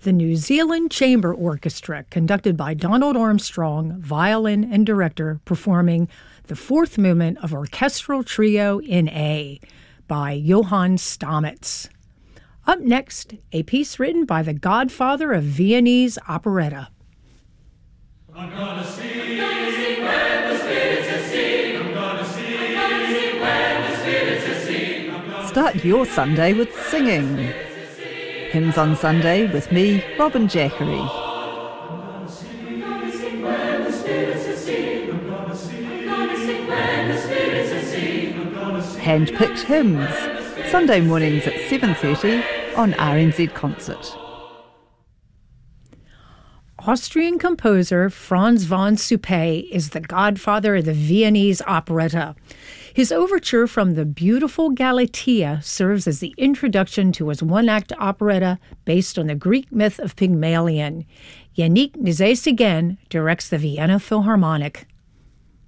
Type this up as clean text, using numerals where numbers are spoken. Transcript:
The New Zealand Chamber Orchestra, conducted by Donald Armstrong, violin and director, performing the fourth movement of Orchestral Trio in A by Johann Stamitz. Up next, a piece written by the godfather of Viennese operetta. I'm gonna sing when the spirits are sing. I'm gonna sing when the spirits are sing. Start your Sunday with singing. Hymns on Sunday with me, Robin Jackery. Hand-picked hymns, Sunday mornings at 7:30 on RNZ Concert. Austrian composer Franz von Suppé is the godfather of the Viennese operetta. His overture from the beautiful Galatea serves as the introduction to his one-act operetta based on the Greek myth of Pygmalion. Yannick Nézet-Séguin directs the Vienna Philharmonic.